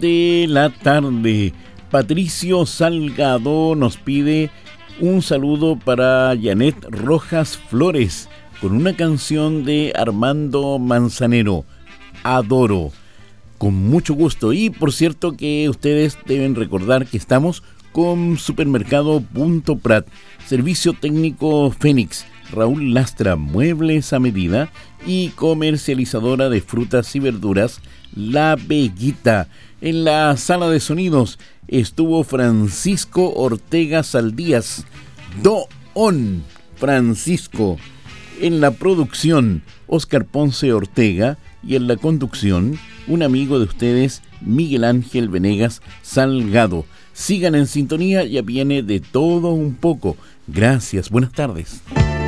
de la tarde. Patricio Salgado nos pide un saludo para Janet Rojas Flores con una canción de Armando Manzanero, Adoro. Con mucho gusto. Y por cierto que ustedes deben recordar que estamos con Supermercado Punto Prat, Servicio Técnico Fénix, Raúl Lastra, Muebles a Medida y comercializadora de frutas y verduras, La Veguita. En la sala de sonidos estuvo Francisco Ortega Saldías, Don Francisco. En la producción, Oscar Ponce Ortega, y en la conducción, un amigo de ustedes, Miguel Ángel Venegas Salgado. Sigan en sintonía, ya viene de todo un poco. Gracias, buenas tardes.